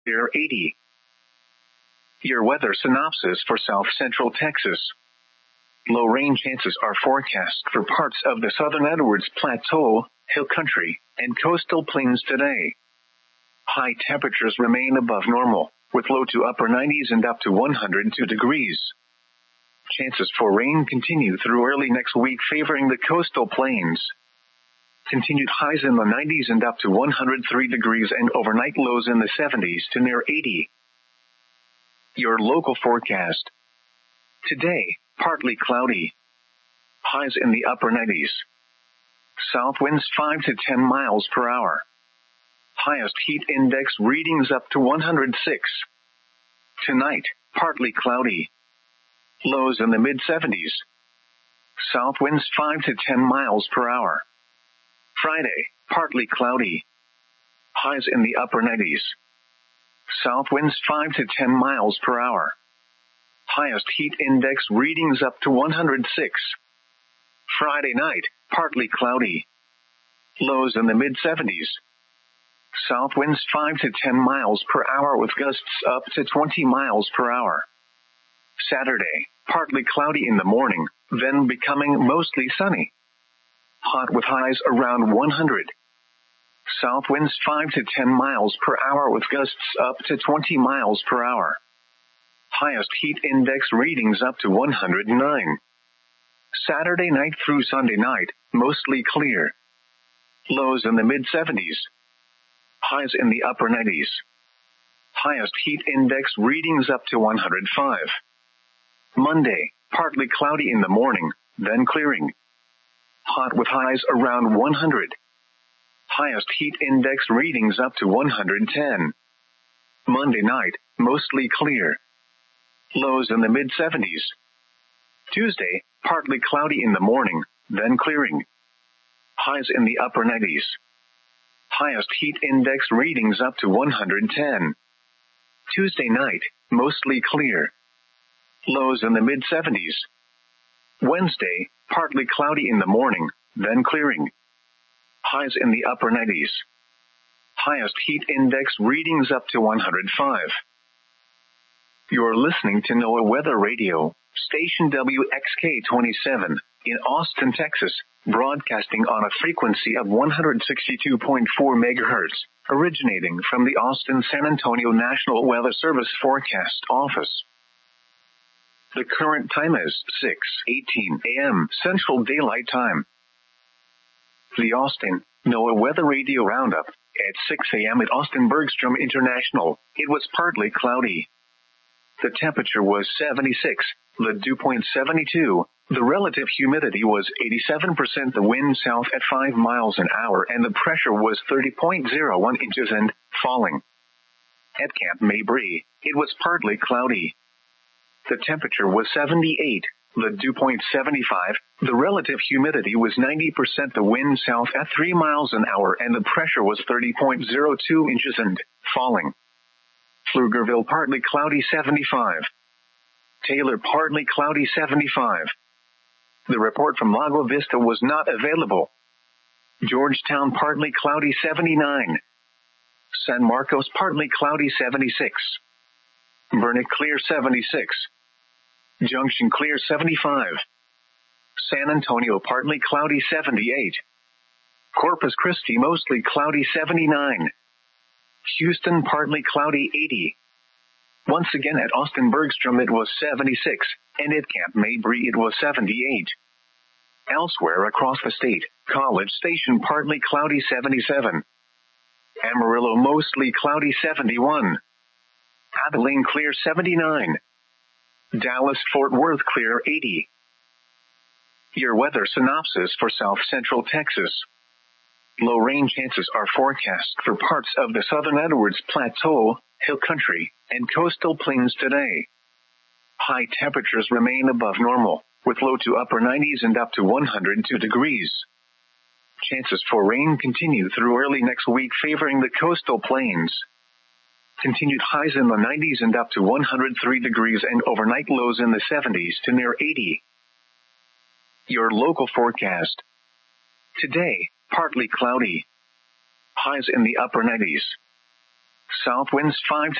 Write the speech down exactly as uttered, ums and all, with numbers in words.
Clear eighty. Your weather synopsis for South Central Texas. Low rain chances are forecast for parts of the southern Edwards Plateau, Hill Country, and coastal plains today. High temperatures remain above normal, with low to upper nineties and up to one hundred two degrees. Chances for rain continue through early next week, favoring the coastal plains. Continued highs in the nineties and up to one hundred three degrees, and overnight lows in the seventies to near eighty. Your local forecast. Today, partly cloudy. Highs in the upper nineties. South winds five to ten miles per hour. Highest heat index readings up to one hundred six. Tonight, partly cloudy. Lows in the mid seventies. South winds five to ten miles per hour. Friday, partly cloudy. Highs in the upper nineties. South winds five to ten miles per hour. Highest heat index readings up to one hundred six. Friday night, partly cloudy. Lows in the mid seventies. South winds five to ten miles per hour with gusts up to twenty miles per hour. Saturday, partly cloudy in the morning, then becoming mostly sunny. Hot with highs around one hundred. South winds five to ten miles per hour with gusts up to twenty miles per hour. Highest heat index readings up to one hundred nine. Saturday night through Sunday night, mostly clear. Lows in the mid seventies. Highs in the upper nineties. Highest heat index readings up to one hundred five. Monday, partly cloudy in the morning, then clearing. Hot with highs around one hundred. Highest heat index readings up to one hundred ten. Monday night, mostly clear. Lows in the mid seventies. Tuesday, partly cloudy in the morning, then clearing. Highs in the upper nineties. Highest heat index readings up to one hundred ten. Tuesday night, mostly clear. Lows in the mid seventies. Wednesday, partly cloudy in the morning, then clearing. Highs in the upper nineties. Highest heat index readings up to one hundred five. You're listening to NOAA Weather Radio, station W X K twenty-seven, in Austin, Texas, broadcasting on a frequency of one hundred sixty-two point four megahertz, originating from the Austin-San Antonio National Weather Service Forecast Office. The current time is six eighteen a.m. Central Daylight Time. The Austin NOAA Weather Radio Roundup. At six a.m. at Austin Bergstrom International, it was partly cloudy. The temperature was seventy-six, the dew point seventy-two, the relative humidity was eighty-seven percent, the wind south at five miles an hour, and the pressure was thirty point zero one inches and falling. At Camp Mabry, it was partly cloudy. The temperature was seventy-eight, the dew point seventy-five, the relative humidity was ninety percent, the wind south at three miles an hour, and the pressure was thirty point zero two inches and falling. Pflugerville partly cloudy seventy-five. Taylor partly cloudy seventy-five. The report from Lago Vista was not available. Georgetown partly cloudy seventy-nine. San Marcos partly cloudy seventy-six. Burnet clear seventy-six. Junction clear seventy-five. San Antonio partly cloudy seventy-eight. Corpus Christi mostly cloudy seventy-nine. Houston partly cloudy eighty. Once again at Austin Bergstrom it was seventy-six, and at Camp Mabry it was seventy-eight. Elsewhere across the state, College Station partly cloudy seventy-seven. Amarillo mostly cloudy seventy-one. Abilene clear seventy-nine. Dallas-Fort Worth clear eighty. Your weather synopsis for South Central Texas. Low rain chances are forecast for parts of the southern Edwards Plateau, Hill Country, and coastal plains today. High temperatures remain above normal, with low to upper nineties and up to one hundred two degrees. Chances for rain continue through early next week, favoring the coastal plains. Continued highs in the nineties and up to one hundred three degrees, and overnight lows in the seventies to near eighty. Your local forecast. Today, partly cloudy. Highs in the upper nineties. South winds five to